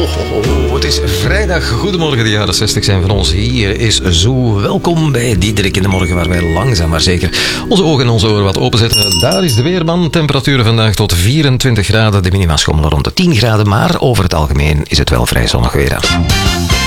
Het is vrijdag. Goedemorgen, de jaren 60 zijn van ons. Hier is Zo. Welkom bij Diederik in de Morgen, waar wij langzaam maar zeker onze ogen en onze oren wat openzetten. Daar is de weerman. Temperaturen vandaag tot 24 graden. De minima schommelen rond de 10 graden, maar over het algemeen is het wel vrij zonnig weer.